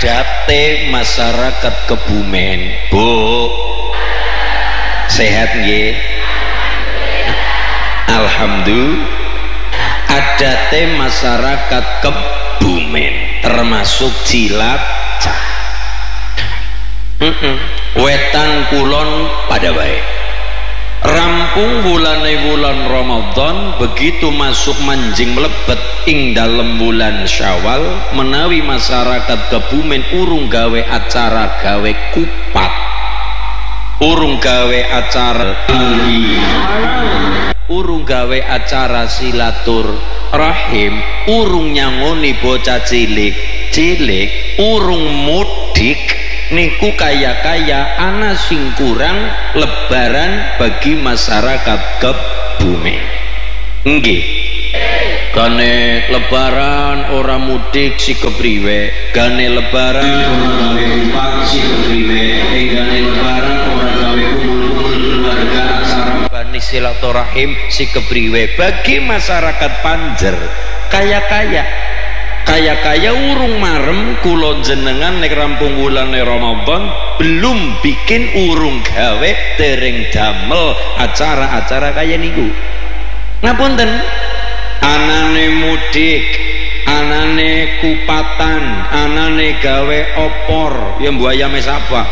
adate masyarakat Kebumen. Bu, sehat nggih? Alhamdulillah. Adate masyarakat Kebumen termasuk Cilacap. Wetan kulon pada baik. Rampung bulan Ramadan, begitu masuk manjing melebet ing dalam bulan Syawal, menawi masyarakat Kebumen urung gawe acara gawe kupat, urung gawe acara urung gawe acara silatur rahim, urung nyangoni bocah cilik urung mudik niku kaya ana sing kurang lebaran bagi masyarakat Kebumen. Nggih. Gane lebaran ora mudik si kepriwe, gane lebaran ora gawe kupat si kepriwe, gane lebaran ora gawe kumpul-kumpul keluarga acara bani silaturahim si kepriwe. Bagi masyarakat Panjer kaya urung marem kula jenengan nek rampung wulan Ramadan belum bikin urung gawe dereng damel acara-acara kaya niku. Ngapunten, anane mudik, anane kupatan, anane gawe opor, ya mbok ayame sapa?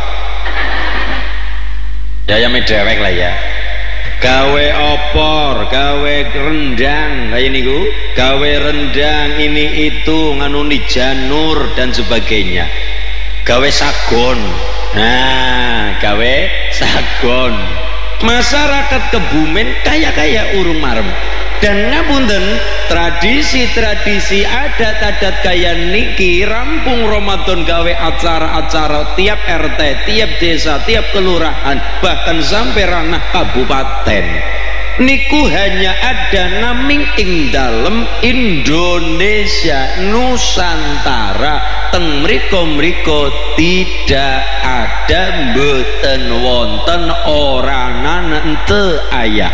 Ya ayame dewek lah ya. Gawe opor, gawe rendang kayak niku, gawe rendang ini itu nganuni janur dan sebagainya, gawe sagon. Nah, gawe sagon. Masyarakat Kebumen kaya urung marem. Dan ngapunten, tradisi-tradisi adat-adat kaya niki rampung Ramadan gawe acara-acara tiap RT, tiap desa, tiap kelurahan, bahkan sampai ranah kabupaten. Niku hanya ada naming ing dalem Indonesia Nusantara. Teng mriko tidak ada, mboten wonten oranan ente ayah.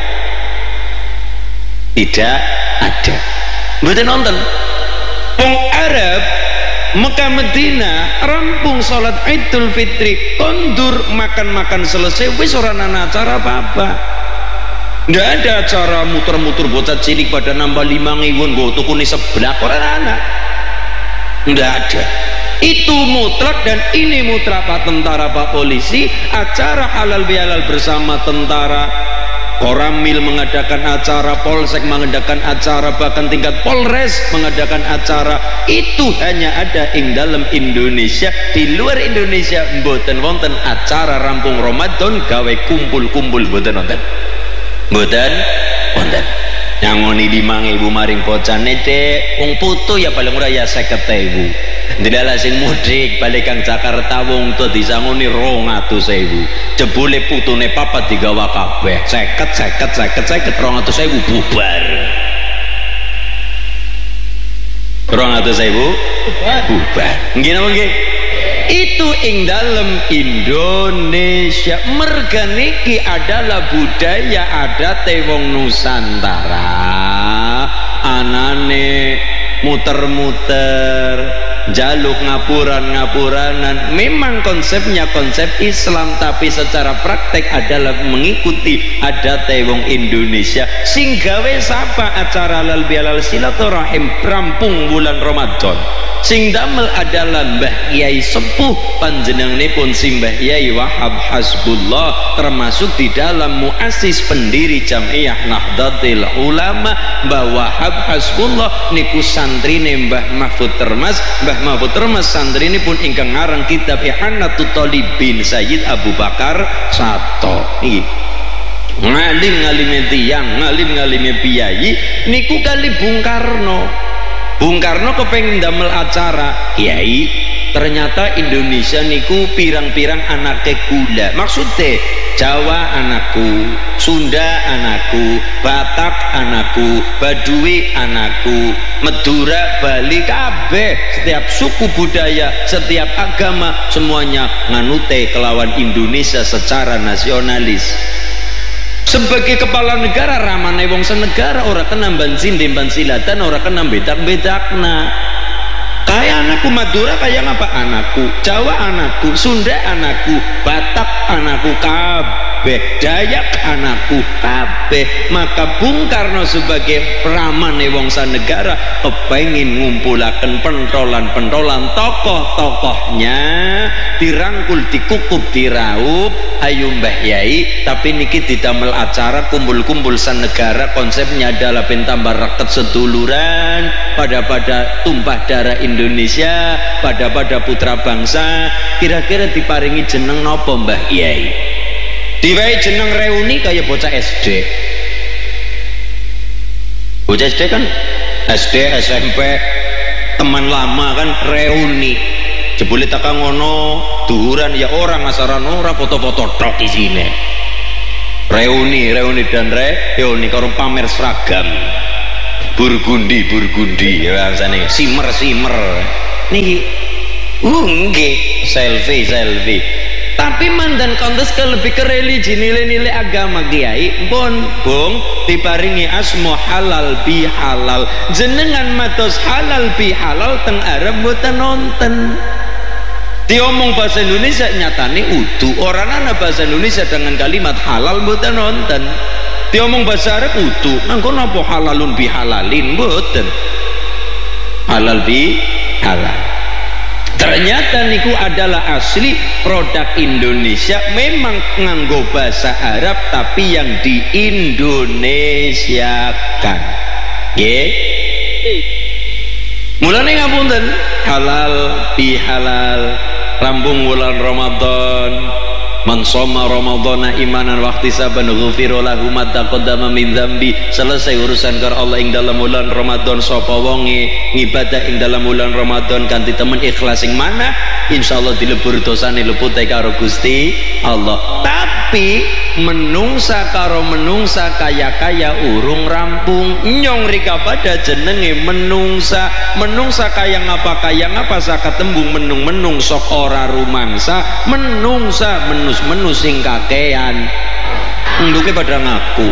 Tidak ada. Mboten nonton. Wong Arab Mekah Medina rampung salat Idul Fitri, kondur makan-makan selesai wis ora ana acara apa-apa. Ndak ada acara muter-muter bocah cilik pada nambah 5.000 nggo tukune seblak, ora ana. Ndak ada. Itu mutlak dan ini mutlak Pak tentara, Pak polisi, acara halal bihalal bersama tentara. Koramil mengadakan acara, Polsek mengadakan acara, bahkan tingkat Polres mengadakan acara. Itu hanya ada ing dalam Indonesia. Di luar Indonesia mboten wonten acara rampung Ramadan gawe kumpul-kumpul, mboten wonten. Mboten wonten. Nyangoni 5.000 maring bocah nete wong putu ya paling ora ya 50.000. Ndelalah sing mudik balik kang Jakarta wong tuh disangoni 200.000. Jebule putune papat digawa kabeh 50 200.000 bubar. 200.000 bubar. Nggih napa nggih? Itu ing dalam Indonesia. Merga niki adalah budaya adat wong Nusantara. Anane muter-muter, jaluk ngapuranan. Memang konsepnya konsep Islam, tapi secara praktek adalah mengikuti adat wong Indonesia. Sing gawe sapa acara halal bihalal silaturahim rampung bulan Ramadan. Sing damel adalah Mbah Kiai Sepuh panjenenganipun si Mbah Kiai Wahab Hasbullah, termasuk di dalam muassis pendiri Jam'iyah Nahdlatul Ulama. Mbah Wahab Hasbullah niku santrine Mbah Mahfud Termas. Mbah Mahfud Termas santrinipun ingkang ngarang kitab Ihanatul Thalibin Sayyid Abu Bakar Sato. Ngalim-ngalime tiyang, ngalim-ngalime piyayi niku kali Bung Karno kepengin damel acara kiai, ternyata Indonesia niku pirang-pirang anake gula. Maksudnya Jawa anakku, Sunda anakku, Batak anakku, Baduy anakku, Madura, Bali, kabeh setiap suku budaya, setiap agama semuanya nganute kelawan Indonesia secara nasionalis. Sebagai kepala negara ramane wong senegara ora kena bansin demban silatan, ora kena bedak-bedakna. Kaya anakku. Madura kayak apa? Anakku. Jawa anakku, Sunda anakku, Batak anakku, kabeh Dayak anakku, kabeh. Maka Bung Karno sebagai pramane wong sanegara kepengin ngumpulaken pentolan-pentolan tokoh-tokohnya, dirangkul, dikukup, diraup, ayo Mbah Yai, tapi niki didamel acara kumpul-kumpul sanegara, konsepnya adalah pentambah raket seduluran, pada tumpah darah Indonesia, pada putra bangsa. Kira-kira diparingi jeneng nopo Mbah Yai? Diwai jeneng reuni kayak bocah SD. Bocah SD kan SD, SMP, teman lama kan reuni. Jebule taka ngono duhuran ya orang asaran ora foto-foto tok isine. Reuni dan reuni karo pamer seragam. Burgundi ya bangsane simer niki nggih selfie. Tapi mandan kontes ke lebih ke religi, nilai-nilai agama Kiai pun Bung diparingi asmo halal bi halal, jenengan matos halal bi halal teng Arab mboten nonton. Diomong bahasa Indonesia nyatane udu, orang ana bahasa Indonesia dengan kalimat halal mboten nonton. Diomong bahasa Arab udu, mangko napa halalun bi halalin mboten. Halal bi halal. Ternyata niku adalah asli produk Indonesia, memang nganggo bahasa Arab tapi yang diindonesiakan. Nggih. Mulane ngapunten, halal bi halal, rambung bulan Ramadan. Man shoma ramadhana imanan wa ihtisaban ghufira lahu ma taqaddama min dzambi. Selesai urusan karo Allah ing dalam bulan Ramadan, sapa wonge ngibadah ing dalam bulan Ramadan kanthi temen ikhlas ing mana, insyaallah dilebur dosane lepute karo Gusti Allah. Tapi menungsa karo menungsa kaya urung rampung, nyong rika pada jenenge menungsa kaya ngapa saka tembung menung sok ora rumangsa, menungsa menus sing kakean nduke pada ngaku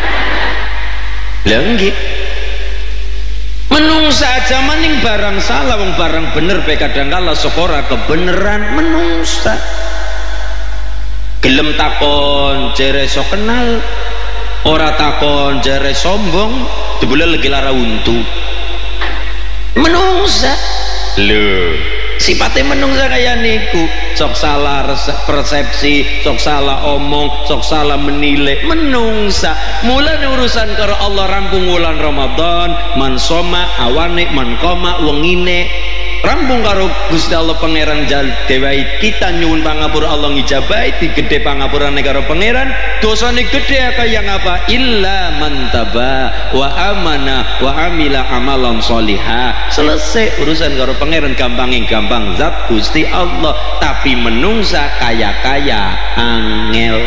lha nggih menungsa aja maning barang salah wong barang bener pe kadangkala sok ora kebeneran menungsa. Gelem takon jere sok kenal, ora takon jere sombong, jebule legi lara untu. Menungsa lho, sifatnya menungsa kaya niku, sok salah persepsi, sok salah omong, sok salah menilai, menungsa. Mulai urusan karo Allah rampung wulan Ramadan, man soma awane, man koma wengine, rampung karo Gusti Allah pangeran jal dewai kita nyuwun pangapura Allah ngijabahi digede pangapurane karo pangeran, dosane gede kaya ngapa? Illa man taba wa amana wa amila amalan sholiha. Selesai urusan karo pangeran, gampang zat Gusti Allah. Tapi menungsa kaya angel,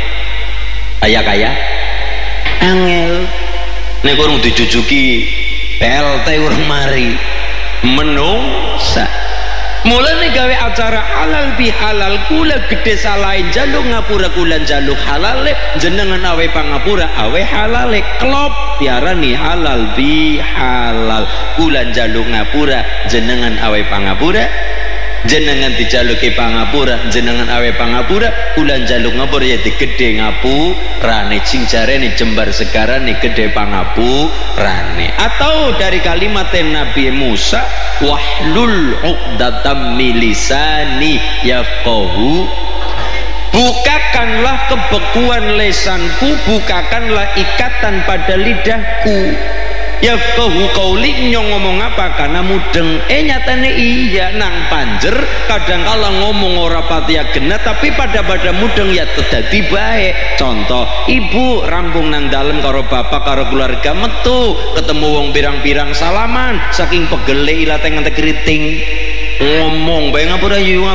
angel nek urung dijujuki PLT urung mari menungsa. Mulane gawe acara halal bi halal, kula gede salahin jaluk ngapura kulan jaluk halale, jenengan awe pangapura awe halale, klop tiarani halal bi halal. Kulan jaluk ngapura jenengan awe pangapura, jenengan dijaluki pangapura jenengan awe pangapura, kulan jaluk ngapura ya digede ngapurane, sing jarene jembar segarane gede pangapurane. Atau dari kalimat Nabi Musa, wahlul 'uqdatam min lisani yafqahu, bukakanlah kebekuan lesanku, bukakanlah ikatan pada lidahku. Yafqahu qauli, nyong ngomong apa karena mudeng. Nyatane iya nang panjer kadang kala ngomong ora patia gena, tapi pada mudeng ya dadi bae. Contoh, ibu rampung nang dalem karo bapak karo keluarga, metu ketemu wong pirang-pirang salaman, saking pegele ilate ngantek keriting, ngomong bae ngapura yu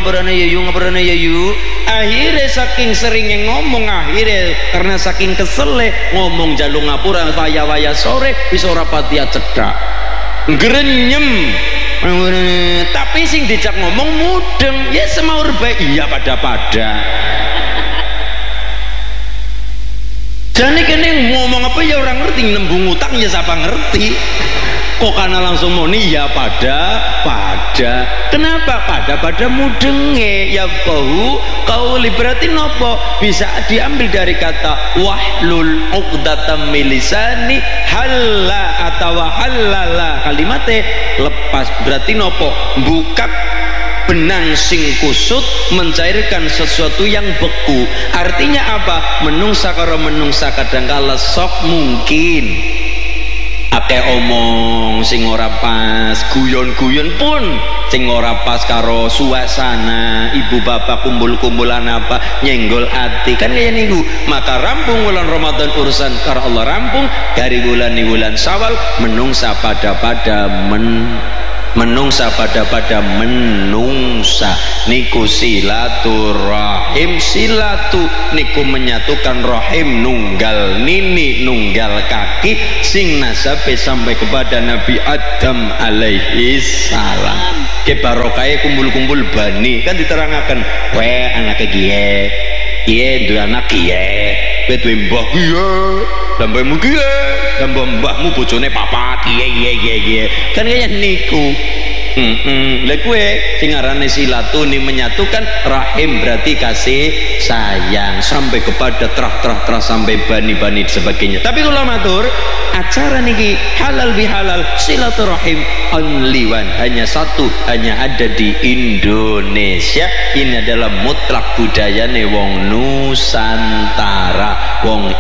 akhirnya saking seringnya ngomong, akhirnya karena saking kesele ngomong jalung ngapura waya sore bisa rapatia cedak gerenyem. Tapi sing dijak ngomong mudeng ya semaur baik iya pada jadi kene ngomong apa ya orang ngerti, nembung utang ya siapa ngerti. kok karena langsung muni ya pada kenapa pada mudenge ya qauli berarti nopo bisa diambil dari kata wahlul uqdatam milisani halla atau halala kalimatnya lepas berarti nopo buka benang sing kusut mencairkan sesuatu yang beku. Artinya apa? Menungsa karo menungsa kadangkala sok mungkin akeh omong sing ora pas, guyon-guyon pun sing ora pas karo suasana ibu bapak kumpul-kumpulan apa nyenggol hati kan kayak niku. Maka rampung bulan Ramadan urusan karo Allah rampung dari bulan ni bulan Syawal menungsa pada menungsa niku silaturahim silatu niku menyatukan rahim nunggal nini nunggal kaki sing nasabe sampai kepada Nabi Adam alaihi salam ke barokai kumpul-kumpul bani kan diterangkan anaknya gie dua anak gie betul mbah gie dambahmu gie dambah mbahmu bojone papat gie kan kayak niku lah kue sing arane silatuni menyatukan rahim berarti kasih sayang sampai kepada terah sampai bani sebagainya. Tapi kalau matur acara niki halal bihalal silaturahim only one hanya satu hanya ada di Indonesia. Ini adalah mutlak budayane wong Nusantara wong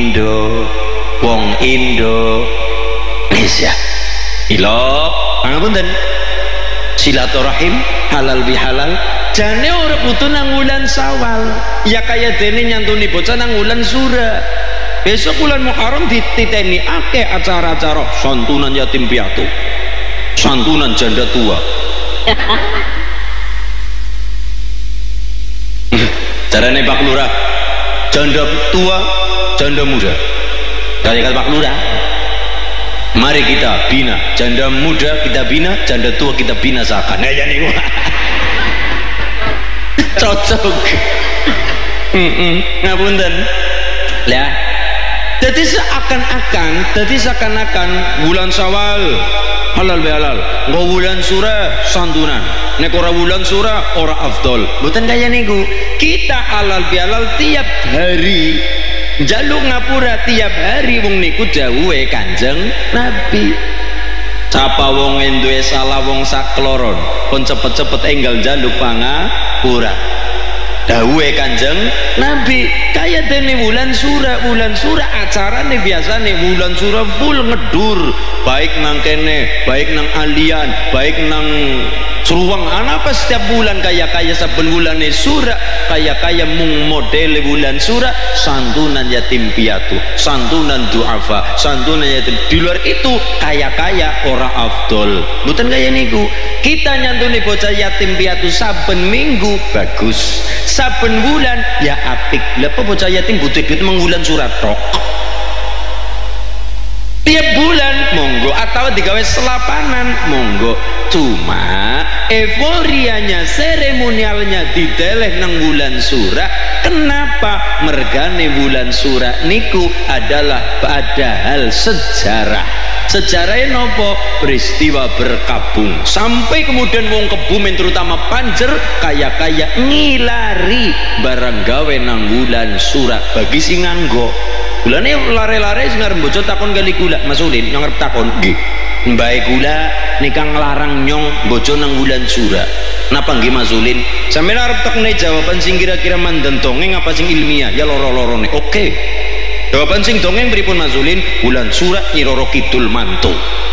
Indonesia. Ilo pangapunten silaturahim halal bihalal jane ora kudu nang wulan Syawal ya kaya dene nyantuni bocah nang wulan Sura. Besok bulan Muharram dititeni akeh acara-acara santunan yatim piatu santunan janda tua carane Pak Lurah janda tua janda muda kaya Pak Lurah. Mari kita bina janda muda, kita bina janda tua, kita binasakan. Nah ya nih cocok. Ngapunten. Ya. Jadi seakan-akan bulan Syawal halal bihalal, nggak bulan Surah santunan. Nek ora bulan Surah ora afdol. Mboten kaya niku. Kita halal bihalal tiap hari. Jaluk ngapura tiap hari wong niku dawuhe Kanjeng Nabi. Sapa wong duwe salah wong sakloron pun cepet-cepet enggal jaluk pangapura. Dawuhe Kanjeng Nabi kaya dene bulan Surah acarane biasane bulan Surah full ngedur baik nang kene baik nang alian baik nang Seruang apa setiap bulan kaya saben bulane Surah kaya mung model bulan Surah santunan yatim piatu santunan duafa santunan yatim di luar itu kaya ora afdol mboten kaya niku kita nyantuni bocah yatim piatu saben minggu bagus saben bulan ya apik lha bocah yatim butuh duit mengbulan Surah tok tiap bulan monggo atau digawe selapanan monggo cuma euforianya seremonialnya dideleh nang bulan Surah. Kenapa mergane bulan Surah niku adalah padahal sejarahnya nopo peristiwa berkabung sampai kemudian wong kebumen terutama panjer kaya ngilari barang gawe nang bulan Surah bagi sing nganggo gulane lare-lare sing arep bojo takon kali gula Mas Ulin yang arep takon nggih mbae gula nikang nglarang nyong bojo nang bulan Surah napa nggih Mas Ulin sampeyan arep tekne jawaban sing kira-kira mandeng dongeng apa sing ilmiah ya loro-lorone oke jawaban sing dongeng pripun Mas Ulin bulan Surah Nyi Roro Kidul mantu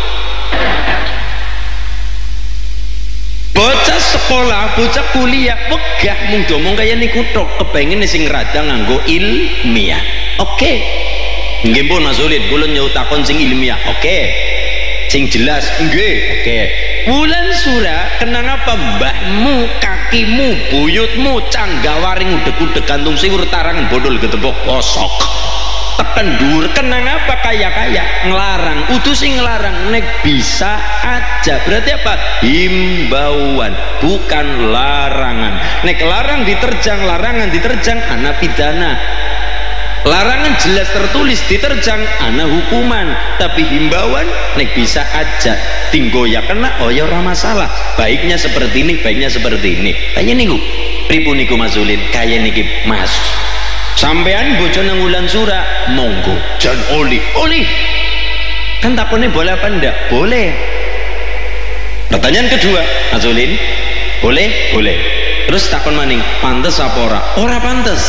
bocah sekolah bocah kuliah wegah mung domong kaya niku tok kepengin sing rada nganggo ilmiah oke nggih pun Mas Ulin kula nyautakon sing ilmiah oke sing jelas nggih oke bulan Surah kenang apa mbahmu kakimu buyutmu canggawaring udeg-udeg gantung siwur tarangan bodol gedebok kosok tekan dur kenang apa kaya ngelarang utuh sing ngelarang nek bisa aja berarti apa himbauan bukan larangan nek larang diterjang larangan diterjang ana pidana larangan jelas tertulis diterjang ana hukuman, tapi himbauan nek bisa aja tinggo ya kena oh ya ora masalah, baiknya seperti ini, baiknya seperti ini. Kayak niku pripun niku Mas Ulin, kaya niki Mas sampean bojo nang Wulan Sura monggo jan oli kan takone boleh apa ndak? Boleh. Pertanyaan kedua Mas Ulin, boleh? Boleh. Terus takon maning, pantes apa ora? Ora pantes.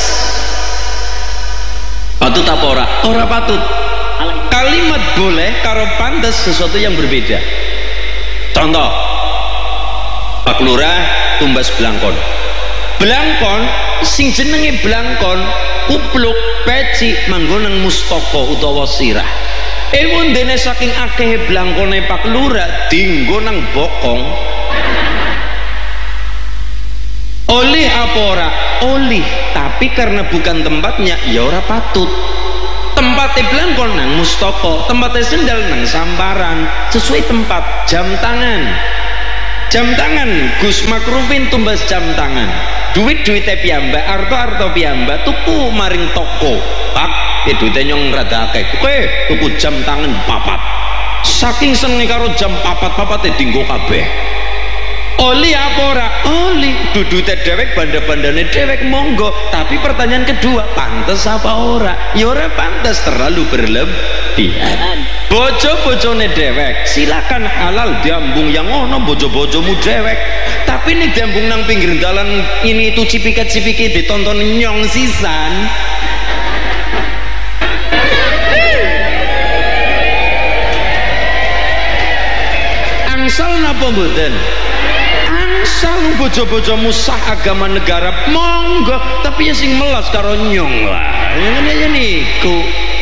Patut apa ora? Ora patut. Kalimat boleh karo pantes sesuatu yang berbeda. Contoh, Pak Lurah tumbas blangkon. Blangkon sing jenenge blangkon kupluk peci manggo nang mustaka utawa sirah. Dene saking akeh blangkone Pak Lurah dinggo nang bokong. Oleh apa ora? Oleh, tapi karena bukan tempatnya ya ora patut. Tempatnya blangkon nang mustaka, tempatnya sendal nang samparan, sesuai tempat. Jam tangan Gus Makrufin tumbas jam tangan, duit-duitnya piyambak, arto piyambak tuku maring toko. Pak, duitnya nyong rada akeh, oke tuku jam tangan 4. Saking seneng karo jam 4 dinggo kabeh. Oli apa ora? Oli, dudute dewek, banda-bandane dewek monggo. Tapi pertanyaan kedua, pantes apa ora? Ya ora pantes, terlalu berlebihan. Bojo-bojone dewek silakan halal diambung yang ono bojo-bojomu dewek. Tapi nih diambung nang pinggir dalan ini itu cipika-cipiki ditonton nyong sisan. Angsal napa mboten? Angsal bojo-bojomu sah agama negara monggo, tapi ya sing melas karo nyong lah. Ya niku.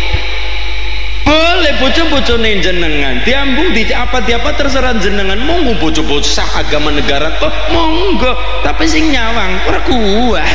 Boleh bojo-bojone jenengan diambung di apa terserah jenengan, monggo bojo-bojo sah agama negara kok monggo, tapi sing nyawang ora kuat.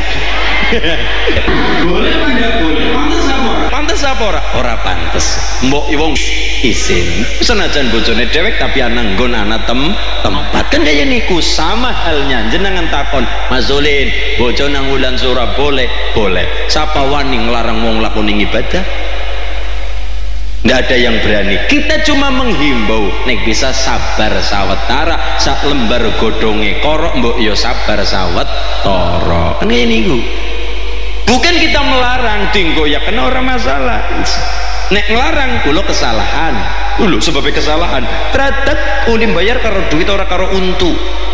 Boleh apa enggak boleh? Pantes apa ora? Ora pantes. Mbok wong isin senajan bojone dewek tapi ananggon ana tempat kan kaya niku. Sama halnya jenengan takon Mas Ulin bojo nang Wulan Sura boleh? Boleh. Sapa wani nglarang wong lakoni ibadah? Nggak ada yang berani. Kita cuma menghimbau nek bisa sabar sawetara, sak lembar godhonge korok mbok yo sabar sawetara. Kan kaya niku. Bukan kita melarang tinggo ya kena orang masalah. Nek ngelarang kulo kesalahan. Lho sebabnya kesalahan. Tratet ulim bayar karo duit ora karo untu.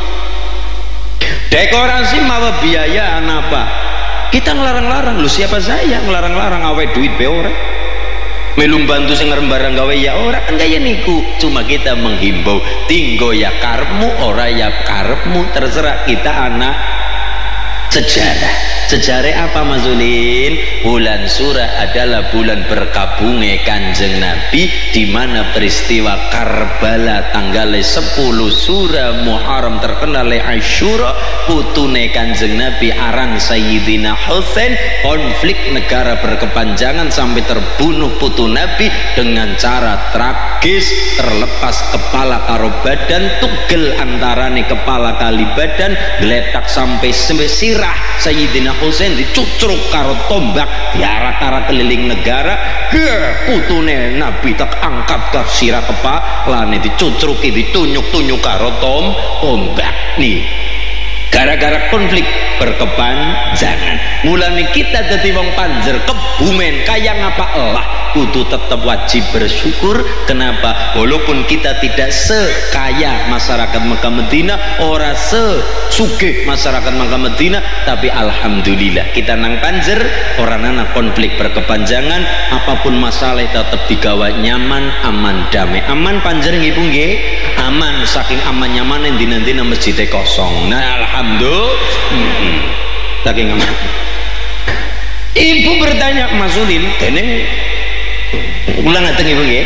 Dekorasi mawa biaya apa? Kita ngelarang-larang. Lu siapa saya ngelarang-larang awe duit be ora? Melum bantu sing barang gawe ya ora kan kaya niku. Cuma kita menghimbau tinggo ya karepmu ora ya karepmu, terserah. Kita anak sejarah. Sejarah apa Mas Ulin? Bulan Sura adalah bulan berkabungnya Kanjeng Nabi, di mana peristiwa Karbala tanggal 10 Sura Muharram terkenal Asyura, putune Kanjeng Nabi aran Sayyidina Husain, konflik negara berkepanjangan sampai terbunuh putu Nabi dengan cara tragis, terlepas kepala karo badan, tugel antarane kepala kali badan, geletak sampai sirah Sayyidina Husain dicucruk karo tombak, diarak-arak keliling negara. Putune Nabi tak angkat ke sirah kepalane, dicucruki, ditunyuk-tunyuk karo tombak nih. Gara-gara konflik berkepanjangan, mulane kita dadi wong panjer kebumen kaya ngapa elah kudu tetap wajib bersyukur. Kenapa? Walaupun kita tidak sekaya masyarakat Mekah Medina, ora sesugih masyarakat Mekah Medina, tapi alhamdulillah kita nang panjer orang nana konflik berkepanjangan, apapun masalah tetap digawa nyaman, aman, damai. Aman panjer nggih Bu nggih? Aman, saking aman nyaman dina-dina masjid kosong. Nah alhamdulillah saking aman. Ibu bertanya Mas Ulin, deneng ulang ngateng ibu nggih?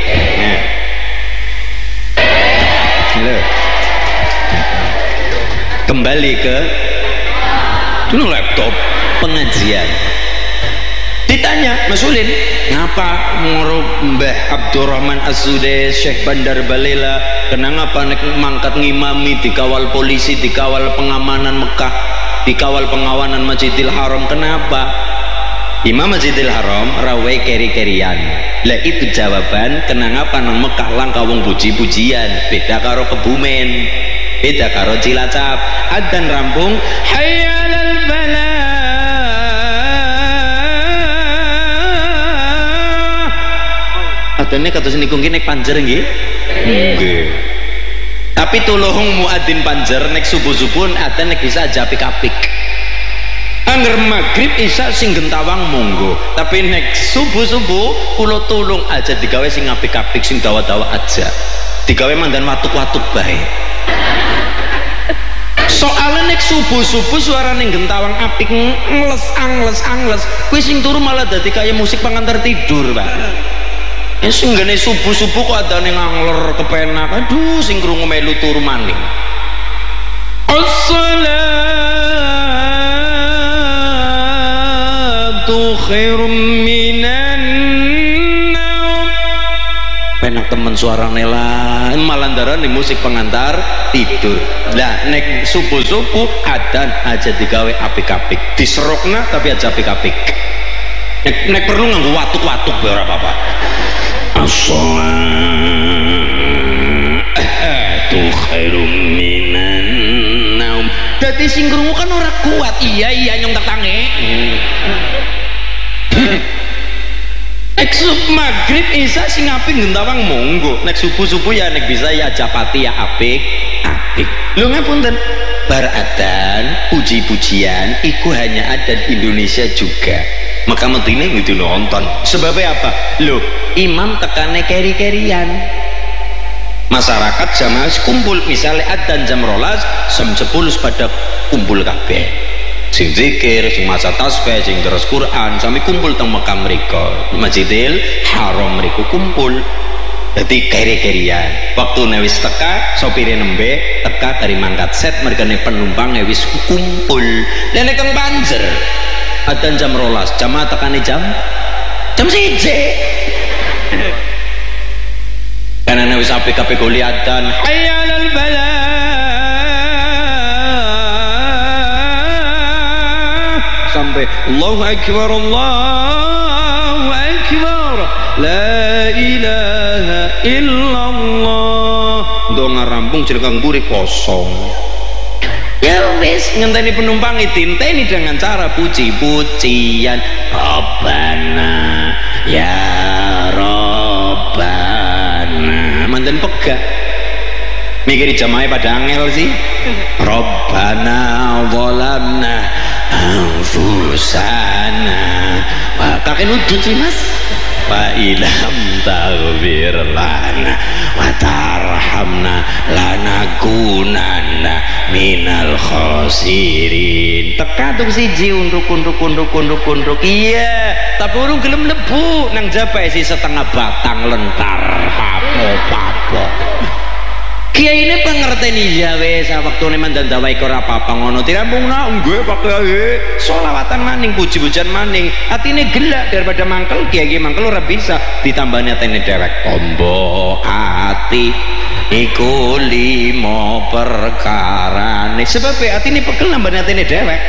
Halo. Kembali ke dulu laptop pengajian. Ditanya Mas Ulin, ngapa ngoro Mbah Abdurrahman As-Sudais, Syekh Bandar Balela, kenapa nek mangkat ngimami dikawal polisi, dikawal pengamanan Mekah, dikawal pengawanan Masjidil Haram, kenapa? Imam Masjidil Haram rawe keri-kerian. Lah itu jawaban kenapa nang Mekah langka wong puji-pujian, beda karo Kebumen, beda karo Cilacap. Adzan rampung hayya 'alal falah. Adane kados niku nggih nek panjer nggih. Nggih. Tapi tuluhung muadzin panjer nek subuh-subuh adzan nek bisa aja apik-apik. Angger maghrib isya sing gentawang monggo, tapi nek subuh-subuh kula tulung aja digawe sing apik-apik, sing dawa-dawa aja, digawe mandan watuk-watuk bae. Soalnya nek subuh-subuh suarane gentawang apik angles kuwi sing turu malah dadi kaya musik pengantar tidur, Pak. Ya sing gene subuh-subuh kok adane ngangler kepenak, aduh sing krungu melu turu maning. Khairum minan naum. Penak temen suarane lah malah ndarani musik pengantar tidur. Lah nek subuh-subuh adzan aja digawe apik-apik, diserokna tapi aja apik-apik. Nek perlu nganggo watuk-watuk bae ora apa-apa. As-shalatu khairum minan naum. Dadi sing krungu kan ora kuat. Iya nyong tak tangi. Nek maghrib isya sing apik gentawang monggo, nek subuh-subuh ya nek bisa ya japati ya apik. Lho ngapunten, bar adzan puji-pujian iku hanya ada di Indonesia juga. Maka metine kudu nonton. Sebabnya apa? Lho, imam tekane keri-kerian. Masyarakat jamaah kumpul, misalnya adzan jam 12, jam 10 pada kumpul kabeh. Sing zikir, sing maca tasbih, sing terus Quran, sampai kumpul teng Mekah mriko, Masjidil Haram mriko kumpul. Dadi keri-kerian. Waktu wis teka, sopire nembe teka dari mangkat set, mergane penumpang wis kumpul. Lah nek teng Panjer, adzan jam 12, jamaah tekane jam 1. Karena wis apik-apik goli adzan, hayya 'alal falah. Sampai Allahu Akbar, Allahu Akbar, la ilaha illallah. Donga rampung cirkang buri kosong. Ya wis ngenteni penumpang ditinteni dengan cara puji-pujian. Rabbana ya Rabbana. Manten pegah. Mikir jamaah pada angel sih. Rabbana zalamna anfusana. Wah, kakek nudut sih mas. Wa ilam taghfir lana wa tarhamna lanakunanna minal khasirin. Teka tuh siji unduk. Iya, tapi urung gelem lebu nang jabai si setengah batang lentar papo. Kiai ini pengertian iya wes waktu ini mandan dawai ora apa-apa ngono tirampungna nggih pakai sholawatan maning puji-pujian maning atine gelak daripada mangkel kiai mangkel ora bisa ditambahnya atine dewek tombo ati iku 5 perkarane sebab atine pegel nambahnya atine dewek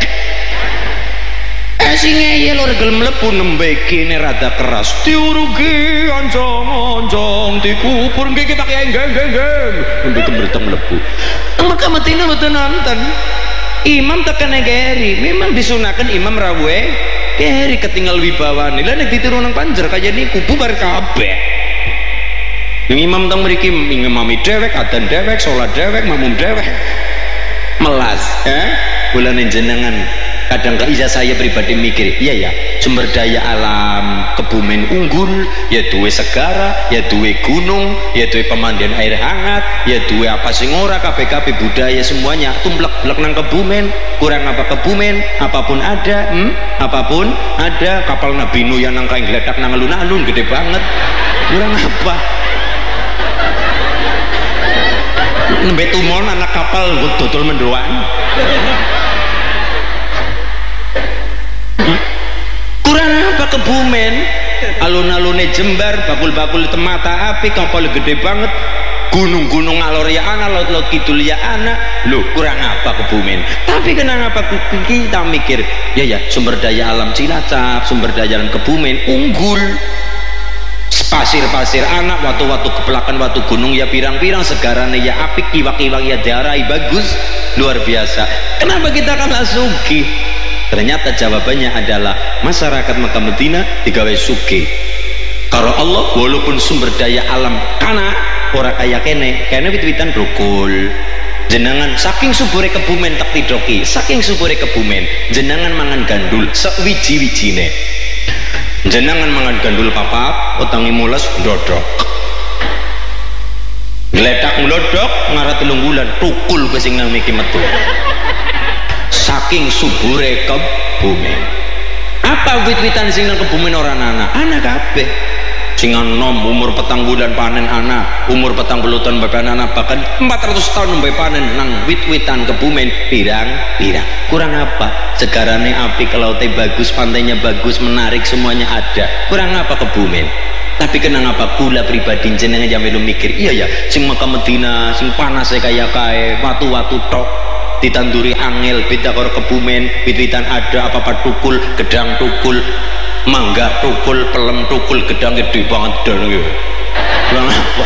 sing ngeyel ora gelem mlebu nembe kene rada keras diurugi oncong-oncong dikubur nggih pakai geng nembe kemreteng mlebu maka metine mboten nonton imam tekane keri memang disunahkan imam rawe keri ketinggal wibawane lha nek ditiru nang Panjer kaya niku bubar kabeh imam teng mriki ngimami dewek adzan dewek salat dewek makmum dewek melas bulane jenengan kadang iya saya pribadi mikir iya ya sumber daya alam Kebumen unggul ya duwe segara ya duwe gunung ya duwe pemandian air hangat ya duwe apa sing ora kabeh budaya semuanya tumblek-blek nang Kebumen kurang apa Kebumen apapun ada kapal Nabi Nuh yang nang kae gledak nang alun-alun gede banget kurang apa nembe tumon anak kapal dodol mendoan kurang apa Kebumen alun-alune Jembar bakul-bakul temata api kapal gede banget gunung-gunung ngalor ya ana, laut-laut kidul ya ana. Loh, kurang apa Kebumen? Tapi kenapa kita mikir ya sumber daya alam Cilacap, sumber daya alam Kebumen unggul. Pasir-pasir anak, watu-watu kebelakan, watu gunung ya pirang-pirang, segarane ya apik, iwak-iwak ya darai bagus, luar biasa. Kenapa kita kalah sugih? Ternyata jawabannya adalah masyarakat Mekah Medina digawe sugih karo Allah, walaupun sumber daya alam kana ora kaya kene wit-witan rukul. Jenengan saking subure Kebumen tak tidoki, saking subure Kebumen jenengan mangan gandul sewiji-wijine. Jenengan mangan gandul papat, utangi mules dodok. Gledak nglodok ngarat 3 bulan tukul ke sing nang miki metu. Saking subure Kebumen. Apa wit-witan sing nang Kebumen ora ana kabeh. Sing enom umur 4 bulan panen anak, umur 40 tahun panen anak, bahkan 400 tahun sampai panen nang wit-witan Kebumen pirang-pirang. Kurang apa? Segarane apik, lautnya bagus, pantainya bagus, menarik, semuanya ada. Kurang apa Kebumen? Tapi kenapa kula pribadi jenengan jam melu mikir, iya ya, sing Mekah Medina, sing panase kaya kae, watu-watu tok, ditanduri angel, beda karo Kebumen, wit-witan ada, apa-apa tukul, gedang tukul, mangga tukul, pelem tukul, gedang gede banget dan gitu. Kurang apa?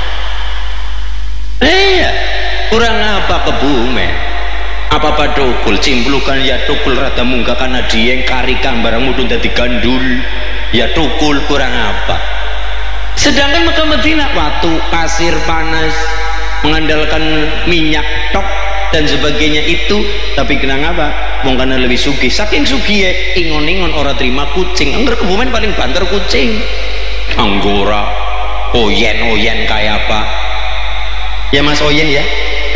Iya, kurang apa Kebumen? Apa-apa tukul, cimplukan ya tukul, rada munggah karena dieng karikan barang mudun dadi gandul, ya tukul, kurang apa? Sedangkan Mekah Medina watu, pasir panas, mengandalkan minyak tok dan sebagainya itu, tapi kenang apa? Wong kana lebih sugih, saking sugih ingon-ingon ora terima kucing. Angger Kebumen paling banter kucing. Anggora oyen kayak apa? Ya Mas Oyen ya.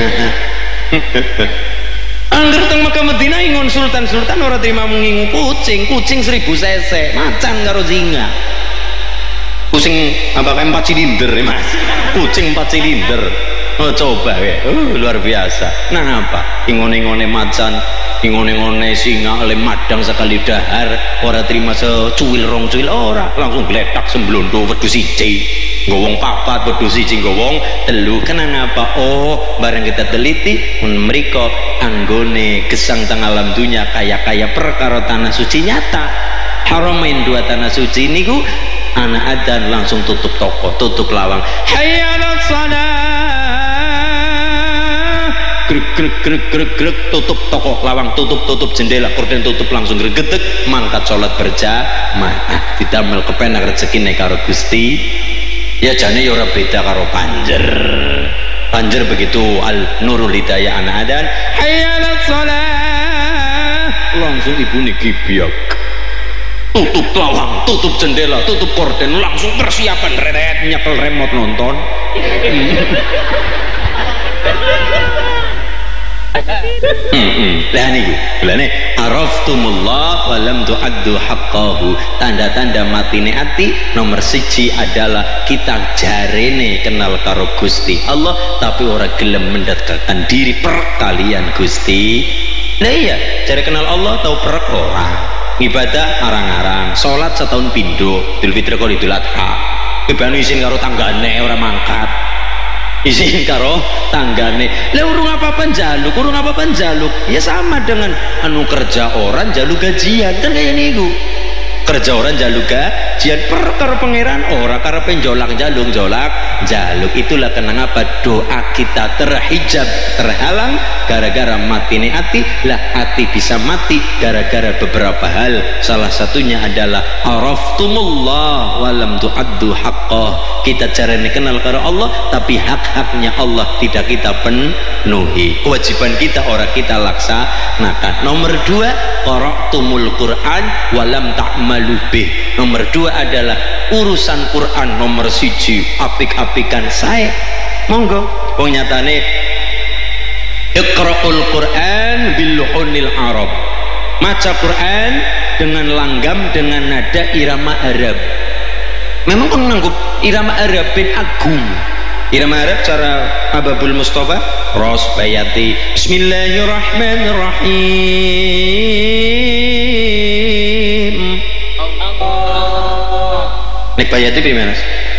Angger teng Mekah Medina ingon sultan ora terima mengingu kucing 1000 cc, macan karo singa. Kucing apa 4 silinder ya Mas? Kucing 4 silinder. Oh coba ya, luar biasa. Nah apa? Ingone-ingone macan, ingone-ingone singa, oleh madang sekali dahar, ora terima secuil rong cuil, ora langsung gledak semblondo wedhus siji, ngowong papat wedhus siji, ngowong telu. Kenapa? Oh bareng kita teliti mriko anggone gesang teng alam dunya kaya-kaya perkara tanah suci nyata. Haramain 2 tanah suci niku anak adzan langsung tutup toko, tutup lawang. Hayya 'alas grek tutup toko lawang, tutup jendela korden, tutup langsung gregetek mangkat sholat berjamaah. Didamel kepenak rezekine karo Gusti ya jane ya ora beda karo panjer begitu al nurul hidayah anak adan hayya 'alas shalah langsung ibune gibyok, tutup lawang, tutup jendela, tutup korden, langsung persiapan reret nyekel remote nonton. Lah niku, lane araftumullah wa lam tu'addu haqqahu. Tanda-tanda matine ati nomor 1 adalah kita jarene kenal karo Gusti Allah tapi ora gelem mendekatkan diri perkalian Gusti. Lah iya, jare kenal Allah tau perek ora. Ibadah arang-arang, salat setahun pindho, Idul Fitri karo Idul Adha. Kebanu isin karo tanggane ora mangkat. Isin karo tanggane. Lah urung apa-apa njaluk, ya sama dengan anu kerja orang njaluk gajian kan kayak niku. Kerja orang njaluk gajian perkara pangeran ora karepe njolak njaluk. Itulah kenapa doa kita terhijab, terhalang gara-gara matine ati. Lah ati bisa mati gara-gara beberapa hal. Salah satunya adalah araftumullah wa lam tu'addu haqqah. Kita carane kenal karo Allah tapi hak-haknya Allah tidak kita penuhi. Kewajiban kita ora kita laksanakan. Nomor 2, qara'tumul Quran wa lam ta'malu bih. Nomor 2 adalah urusan Quran nomor 1 apik-apikan saya. Monggo wong nyatane iqra'ul Quran bil luhunil Arab. Maca Quran dengan langgam, dengan nada irama Arab. Memang kan nganggup irama Arab bin agung. Irama Arab cara Ababul Mustafa Ros Bayati Bismillahirrahmanirrahim. Nek Bayati piye Mas?